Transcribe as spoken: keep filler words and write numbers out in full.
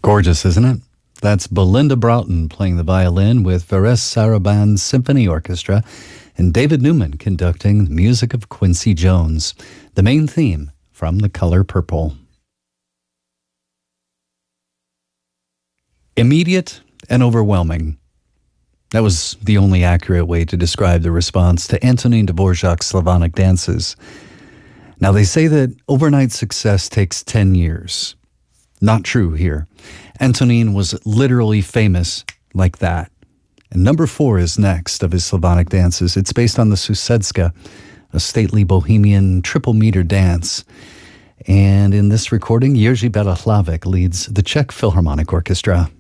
Gorgeous, isn't it? That's Belinda Broughton playing the violin with Vares Sarabande Symphony Orchestra and David Newman conducting the music of Quincy Jones, the main theme from The Color Purple. Immediate and overwhelming. That was the only accurate way to describe the response to Antonin Dvorak's Slavonic dances. Now, they say that overnight success takes ten years. Not true here. Antonin was literally famous like that. And number four is next of his Slavonic dances. It's based on the Susedska, a stately bohemian triple-meter dance. And in this recording, Jerzy Beda Hlavik leads the Czech Philharmonic Orchestra.